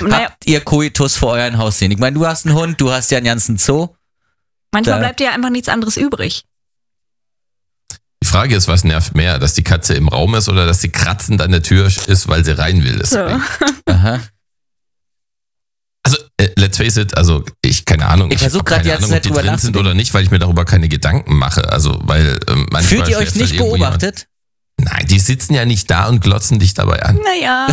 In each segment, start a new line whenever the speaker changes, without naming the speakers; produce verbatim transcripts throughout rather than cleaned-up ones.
naja.
Habt ihr Koitus vor euren Haustieren? Ich meine, du hast einen Hund, du hast ja einen ganzen Zoo.
Manchmal
Da-
bleibt dir ja einfach nichts anderes übrig.
Die Frage ist, was nervt mehr, dass die Katze im Raum ist oder dass sie kratzend an der Tür ist, weil sie rein will.
So.
Deswegen.
Aha.
Also, äh, let's face it, also ich, keine Ahnung.
Ich versuch
hab
grad
keine
die ganze
Ahnung, ob
Zeit
die
drüber
drin sind
nachzudenken.
oder nicht, weil ich mir darüber keine Gedanken mache. Also, weil ähm, manchmal
Fühlt ihr euch
schläft
nicht
halt irgendwo jemand-
beobachtet?
Nein, die sitzen ja nicht da und glotzen dich dabei an.
Naja,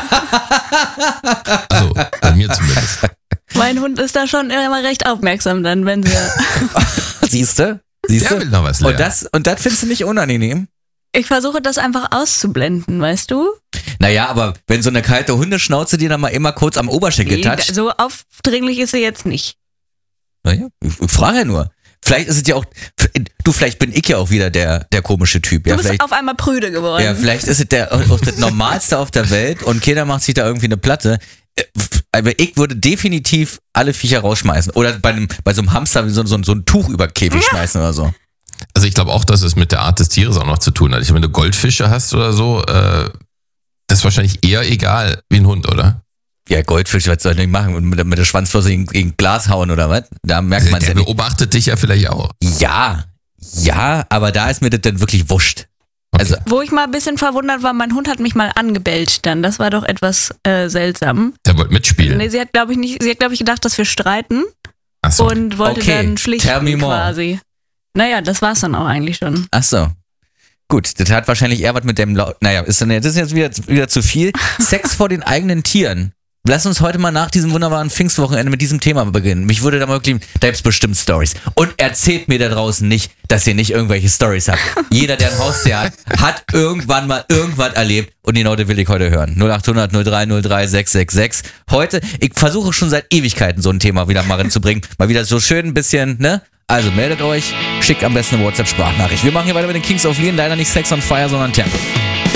Also, bei mir zumindest.
mein Hund ist da schon immer recht aufmerksam dann, wenn sie...
Siehst du? Siehst
Der
du?
will noch was lernen.
Und das, und das findest du nicht unangenehm?
Ich versuche das einfach auszublenden, weißt du?
Naja, aber wenn so eine kalte Hundeschnauze dir dann mal immer kurz am Oberschenkel toucht.
So aufdringlich ist sie jetzt nicht.
Naja, ich, ich frage ja nur. Vielleicht ist es ja auch, du, vielleicht bin ich ja auch wieder der, der komische Typ.
Du
Ja,
bist
vielleicht,
auf einmal prüde geworden.
ja, vielleicht ist es der, auch das Normalste auf der Welt und keiner macht sich da irgendwie eine Platte. Aber ich würde definitiv alle Viecher rausschmeißen. Oder bei, einem, bei so einem Hamster so, so, so ein Tuch über den Käfig schmeißen oder so.
Also ich glaube auch, dass es mit der Art des Tieres auch noch zu tun hat. Ich meine, wenn du Goldfische hast oder so, äh, ist wahrscheinlich eher egal wie ein Hund, oder?
Ja, Goldfisch, was soll ich denn machen? Mit, der- mit der Schwanzflosse in, in Glas hauen oder was? Da merkt man es
Der
ja nicht.
beobachtet dich ja vielleicht auch.
Ja, ja, aber da ist mir das dann wirklich wurscht. Also,
Wo ich mal ein bisschen verwundert war, mein Hund hat mich mal angebellt dann. Das war doch etwas äh, seltsam.
Der wollte mitspielen.
Nee, sie hat, glaube ich, nicht, sie hat, glaube ich, gedacht, dass wir streiten
Ach so.
und wollte
Okay,
dann
tell me
schlichten
more.
quasi. Naja, das war's dann auch eigentlich schon.
ach so. Gut, das hat wahrscheinlich eher was mit dem, Lau- naja, ist, dann- das ist jetzt wieder, wieder zu viel. Sex vor den eigenen Tieren. Lass uns heute mal nach diesem wunderbaren Pfingstwochenende mit diesem Thema beginnen. Mich würde da mal wirklich, da gibt's bestimmt Stories. Und erzählt mir da draußen nicht, dass ihr nicht irgendwelche Stories habt. Jeder, der ein Haustier hat, hat irgendwann mal irgendwas erlebt und genau das will ich heute hören. null acht hundert null drei null drei sechs sechs sechs. Heute, ich versuche schon seit Ewigkeiten so ein Thema wieder mal reinzubringen. Mal wieder so schön ein bisschen, ne? Also meldet euch, schickt am besten eine WhatsApp-Sprachnachricht. Wir machen hier weiter mit den Kings of Leon, leider nicht Sex on Fire, sondern Tempo.